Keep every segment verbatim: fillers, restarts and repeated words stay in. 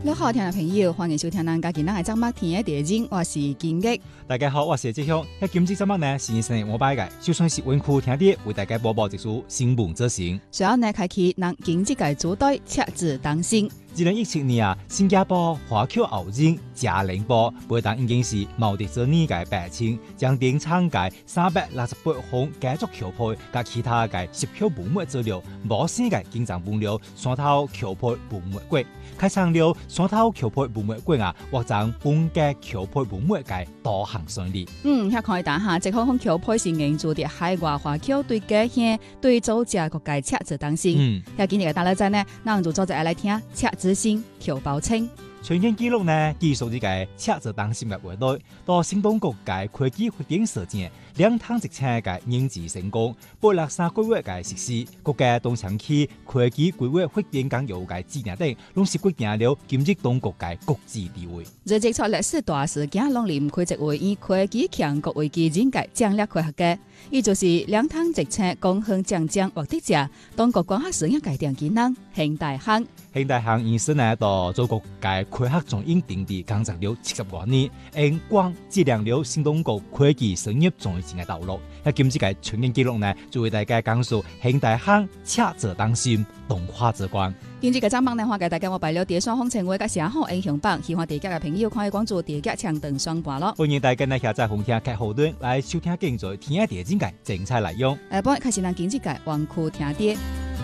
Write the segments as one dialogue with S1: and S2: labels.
S1: 你好，聽眾朋友，歡迎收聽咱家今日嘅節目《天嘅地景》，我是金吉。
S2: 大家好，我是志雄。喺今次節目呢，是生日我擺嘅，就算是溫酷聽啲，為大家播報一組新聞資訊。
S1: 隨後呢，開啟咱經濟嘅主題，赤子當心。
S2: 二零一七年啊，新加坡華僑澳人嘉陵波，每當已經是貿易咗呢個白青，將電廠嘅三百六十八項繼續調配，加其他嘅十票部門資料，無線嘅經常分流，山頭調配部門國，開創了山頭調配部門國啊，或者本嘅調配部門嘅多行順利。
S1: 嗯，遐看下下，即項項調配是營造啲海外華僑對家鄉對組織各界赤子當心。嗯，遐今日嘅大家仔呢，咱就做者來聽赤子心調包清。
S2: 全景記錄呢，記述呢個赤子當心嘅活動，到新東國嘅科技發展實踐，兩趟直車嘅認知成功，八六三規劃嘅實施，國家東城區科技規劃發展綱要嘅指引等，攏是決定了今日東國嘅國際地位。
S1: 這接觸歷史大事件，攏離唔開一位以科技強國為基準嘅戰略開發嘅，伊就是兩趟直車共享將將獲得者，東國光學事業界定技能現代行。
S2: 現代行醫生呢，到祖國嘅開發中心定地工作了七十多年，用光指亮了新東國科技產業轉型嘅道路。喺今次嘅全景記錄呢，就為大家講述現代行赤子當心，動畫之光。
S1: 今次嘅節目呢，我給大家我擺了第雙方成為嘅寫好影響榜，希望大家嘅朋友可以關注大家長登雙盤咯。
S2: 歡迎大家呢下載紅聽劇後端來收聽現在天地經嘅精彩內容。
S1: 誒，本日開始咱經濟界溫酷聽啲。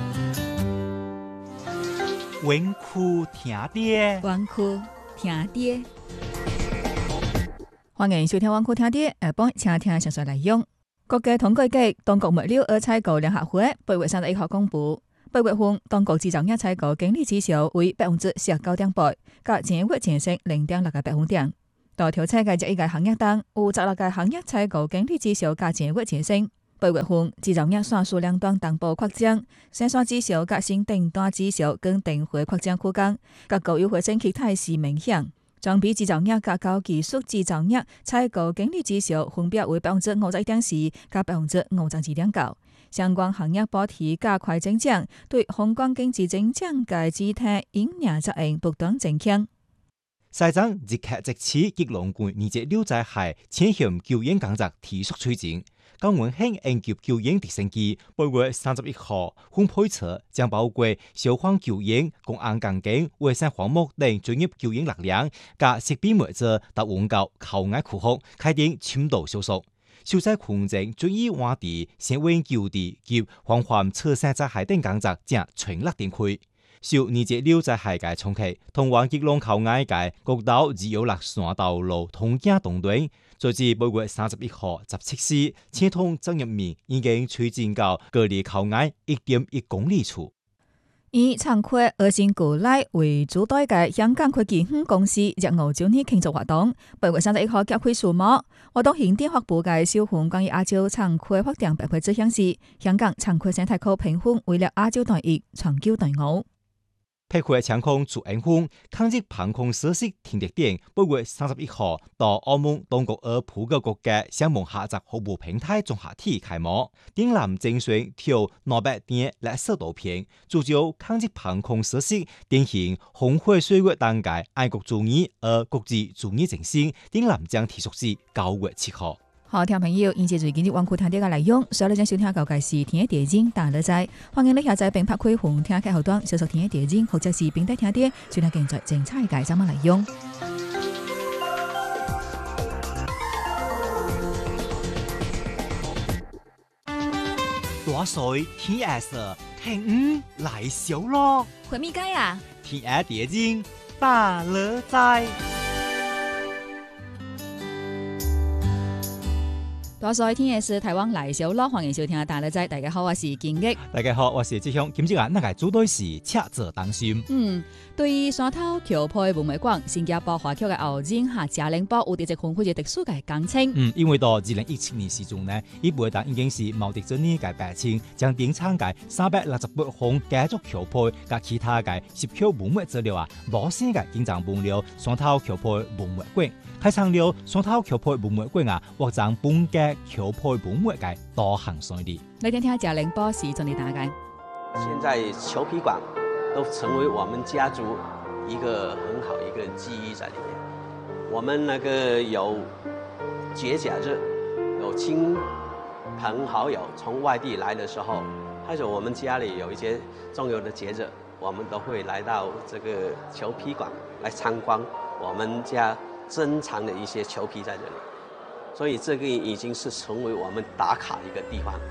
S2: 溫酷聽啲，
S1: 溫酷聽啲，歡迎收聽溫酷聽啲。誒，幫請聽詳細內容。國家統計局當局末了二採購聯合會八月三十一號公布，八月份當局製造業採購經理指數為百分之四十九點八，較前月前升零點六個百分點。到調查嘅一個行業當，有十六個行業採購經理指數較前月前升。八月份製造業線數量當同步擴張，生產指數甲新訂單指數更定回擴張區間，甲高優回升期態勢明顯。裝備製造業甲高技術製造業採購經理指數分別為百分之五十一點四，甲百分之五十二點九。相關行業保持加快增長，對宏觀經濟增長嘅姿態影響作用不斷增強。
S2: 西藏日喀則市吉隆坡二隻六仔係前線救援工作持續推進。江文興應急救援直升機八月三十一號分配車，將包括消防救援、公安幹警、衛生防務等專業救援力量，加設備物資到援救靠岸苦況，開展深度搜索。受災群眾注意換地、先穩救地及防範車山災害等工作正全力展開。受二節六災害嘅衝擊，通往吉隆靠岸嘅國道二幺六線道路通行動斷。截至八月三十一號十七時，車通進入面已經推進到隔離靠岸一點一公里處。
S1: 以長虧二線股內為主導嘅香港科技公司日澳洲呢慶祝活動，八月三十一號揭開序幕。活動現電發布嘅小份關於亞洲長虧發展白皮指向是香港長虧生態科評分為了亞洲第一，長久第五。
S2: 配合搶空主恩風，抗擊航空設施停跌點，八月三十一號到澳門當局而普嘅國家商務合作服務平台綜合體開幕，頂南精選挑兩百點來色圖片，聚焦抗擊航空設施典型紅火歲月當屆愛國主義而國際主義精神，頂南將提速至九月七號。
S1: 好，聽朋友，現時最近啲溫酷聽啲嘅內容，所以你將收聽嘅係是天嘅地景大樂仔，歡迎你下載並拍開紅聽劇後端，搜索天嘅地景，或者是並帶聽啲，收聽現在精彩嘅節目內容。
S2: 大水天黑色，聽五來小咯，
S1: 回咪街啊？
S2: 天嘅地景大樂仔。
S1: 多謝天夜是台灣來小咯，歡迎收聽大樂仔。大家好，我是建吉。
S2: 大家好，我是志雄。今朝啊，那個主題是赤子當心。
S1: 嗯，對於山頭橋配文物館，新加坡華僑嘅澳人下嘉陵波有啲只分開嘅特殊嘅工程。
S2: 嗯，因為到二零一七年時鐘呢，伊每檔已經是貿易咗呢個白青，將電廠嘅三百六十八項繼續橋配，加其他嘅十票文物資料啊，無線嘅經常分流山頭橋配文物館，開創了山頭橋配文物館啊，或者本嘅橋配文物嘅多行順利。
S1: 你聽聽嘉陵波是怎嚟打嘅？
S3: 現在裘皮館都成為我們家族一个很好一个记忆在里面。我们那个有节假日，有亲朋好友从外地来的时候，还有我们家里有一些重要的节日，我们都会来到这个球皮馆来参观我们家珍藏的一些球皮在这里，所以这个已经是成为我们打卡一个地方。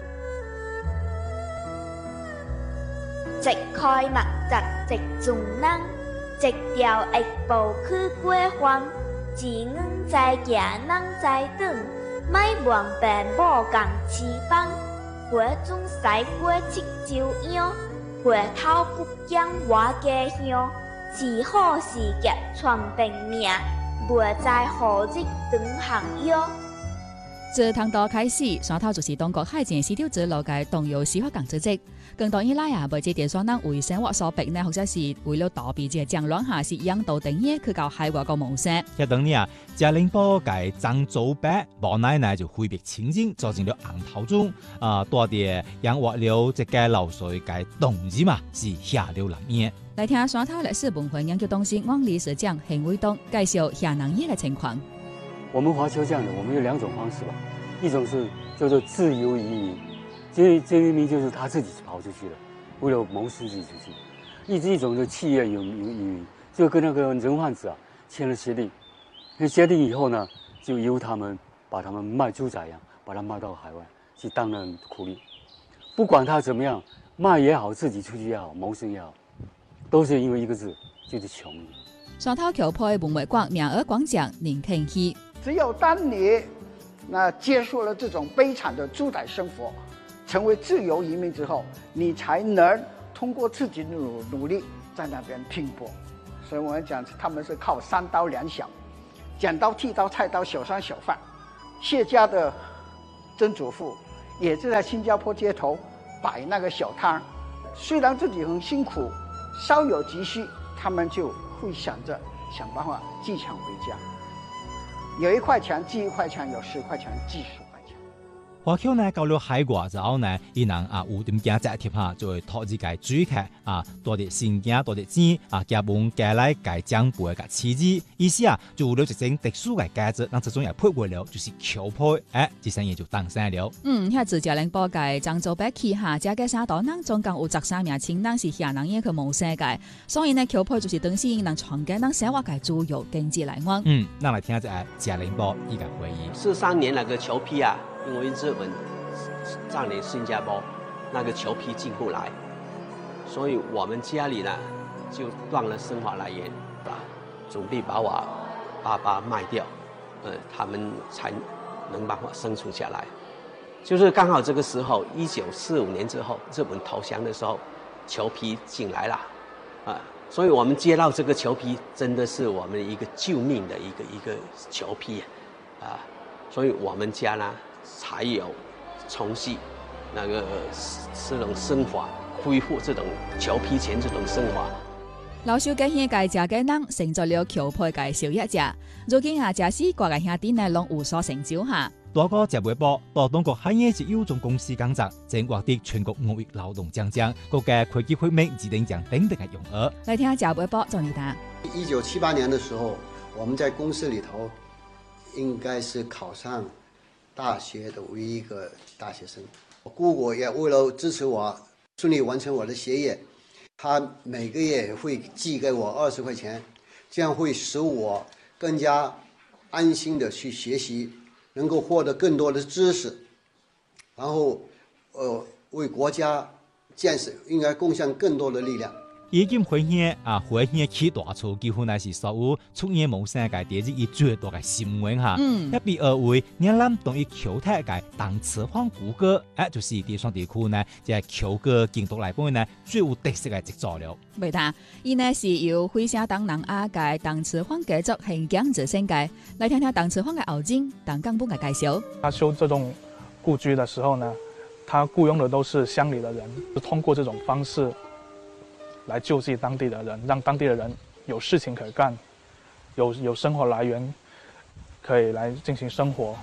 S4: 直開目澤直重能，直調翼步去過荒，自硬在行能在等，咪忘病無共翅膀，過中使過七朝陽，過頭不講我家鄉，是好是劫傳病命，袂在何日等行藥。
S1: 自唐代開始，山頭就是中國海前絲綢之路嘅重要司法崗之職。更多以來啊，每隻地方人為生活所逼呢，或者是為了逃避這戰亂下是養到等嘢去到海外個謀生。
S2: 一當年啊，嘉陵堡嘅張祖伯無奶奶就揮別親情，做成了紅頭中啊，多啲養活了這個流水嘅動物嘛，是下流人煙。
S1: 來聽山頭歷史文化研究中心王理事長邢偉東介紹下能業嘅情況。
S5: 我們華僑這樣的，我們有兩種方式吧，一種是叫做自由移民，這這移民就是他自己跑出去了，為了謀生自己出去；一一種就企業有有移民，就跟那個人販子啊簽了協定，協定以後呢，就由他們把他們賣豬仔一樣，把他賣到海外去當人苦力，不管他怎麼樣，賣也好，自己出去也好，謀生也好，都是因為一個字，就是窮。
S1: 山頭橋配文物館名額廣獎人聽戲。
S6: 只有當你那接受了這種悲慘的豬仔生活，成為自由移民之後，你才能通過自己的努努力在那邊拼搏。所以我們講，他們是靠三刀兩響，剪刀、剃刀、菜刀、小商小販。謝家的曾祖父也是在新加坡街頭擺那個小攤，雖然自己很辛苦，稍有急需，他們就會想着想辦法寄錢回家。有一塊錢寄一塊錢，有十塊錢寄十塊錢。
S2: 華僑呢到了海外之後呢，伊人啊有點經濟貼下，就會托自己追客啊，多啲現金多啲錢啊，加本加來加長輩嘅妻子，意思啊就有了一種特殊嘅價值，讓這種也配為了就是橋配，誒、哎，這生意就當生了。
S1: 嗯，遐自嘉陵堡嘅張祖伯旗下，這個山島人總共有十三名親人是下能嘢去謀生嘅，所以呢橋配就是等於能傳給人生活嘅主要經濟來源。
S2: 嗯，那來聽下這嘉陵堡一個回憶。
S3: 四三年那個球皮啊。因為日本佔領新加坡，那個球皮進不來，所以我們家裡呢就斷了生活來源，啊，準備把我爸爸賣掉，呃，他們才能辦法生存下來。就是剛好這個時候，一九四五年之後，日本投降的時候，球皮進來了，啊，所以我們接到這個球皮，真的是我們一個救命的一個一個球皮，啊，所以我們家呢。才有重新那個這種生活，恢復這種橋皮前這種生活。
S1: 老少嘅兄弟家嘅人成咗了橋配嘅小一隻，如今啊，假使各個兄弟呢攏有所成就下。
S2: 多個接尾波，到中國海業及有種公司工作，正獲得全國五億勞動獎獎，各個會計會面指定獎等等嘅榮譽。
S1: 嚟聽下接尾波，仲要答。
S7: 一九七八年嘅時候，我們在公司裡頭應該是考上大學的唯一一個大學生，姑姑也為了支持我順利完成我的學業，他每個月會寄給我二十塊錢，這樣會使我更加安心的去學習，能夠獲得更多的知識，然後呃為國家建設應該貢獻更多的力量。
S2: 已經回現啊，回現起大厝，幾乎乃是所有出現謀生嘅第一最大嘅新聞哈。嗯，一比二為越南同於僑泰嘅當瓷方古歌，誒，就是地雙地區呢，即係僑歌建築嚟講呢，最有特色嘅製作了。
S1: 未答，伊呢是由會社黨人阿介當瓷方繼續現講自身嘅，來聽聽當瓷方嘅後景，當幹部嘅介紹。
S8: 他修這種故居的時候呢，他僱傭的都是鄉里的人，通過這種方式來救濟當地的人，讓當地的人有事情可幹，有有生活來源，可以來進行生活。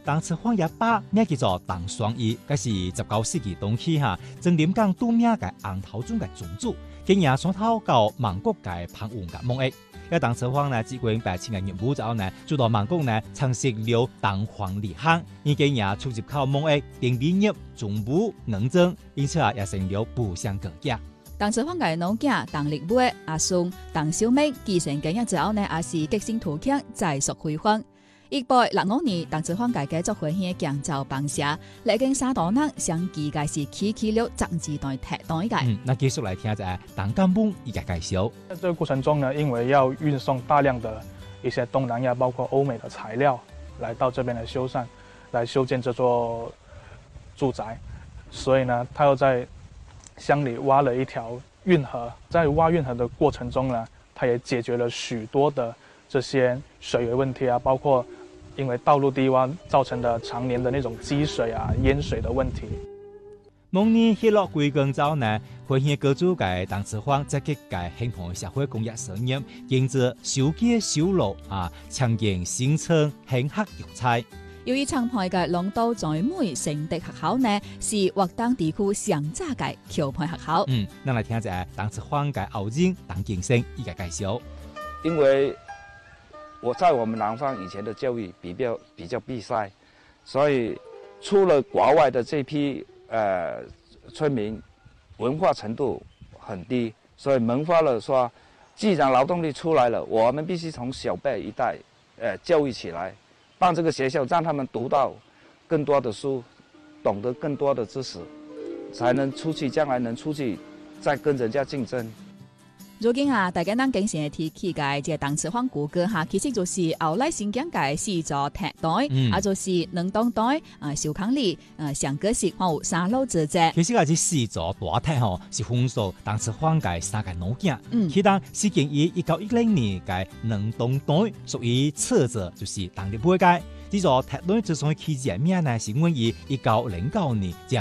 S2: 當次荒野巴呢叫做鄧雙義，嗰是十九世紀中期哈，正廉江都名嘅紅頭中嘅宗主，今日雙頭到蒙古嘅澎湖嘅蒙邑。一鄧次荒呢，自過百千嘅任務之後呢，就到蒙古呢，曾設了鄧皇禮行，而今日出入口蒙邑、定邊業、中部、寧鄭，因此啊，也成了部相隔家。
S1: 鄧次荒嘅老囝鄧力偉、阿孫鄧小美繼承今日之後呢，也是激戦圖強，再續輝煌。一八六五年，鄧次荒嘅繼續回鄉建造邦社，歷經三多人相繼嘅是起起了政治代替代嘅。
S2: 嗯，那繼續來聽就係鄧幹部一個介紹。
S8: 在這個過程中呢，因為要運送大量的一些東南亞，包括歐美的材料，來到這邊來修繕，來修建這座住宅，所以呢，他又在鄉裏挖了一條運河。在挖運河的過程中呢，他也解決了許多的這些水位問題啊，包括因為道路低窪造成的常年的那種積水啊、淹水的問題。
S2: 蒙年迄落歸耕之後呢，回鄉各族嘅鄧次荒積極嘅興辦社會公益事業，兼着修街修路啊，倡建新村興學育才。
S1: 由於參派嘅龍都在美成德學校呢，是華東地區上早嘅橋牌學校。
S2: 嗯，咱來聽一下鄧次荒嘅後人鄧敬生一個介紹。
S9: 因為我在我們南方以前的教育比較比較閉塞，所以出了國外的這批呃村民，文化程度很低，所以萌發了說，既然勞動力出來了，我們必須從小輩一代呃教育起來，辦這個學校，讓他們讀到更多的書，懂得更多的知識，才能出去，將來能出去再跟人家競爭。
S1: 如今啊，大家能經常提起嘅即係鄧次荒故居嚇，其實就是後來新疆嘅四座塔台，啊就是能當台、啊小康里、啊上格式，還有三路之者。
S2: 其實啊，這四座大塔吼是豐收鄧次荒嘅三個老囝。
S1: 嗯，
S2: 其當是建於一九一零年嘅能當台，屬於次者就是鄧力偉嘅。呢座塔台之所以起這名呢，是因為一九零九年就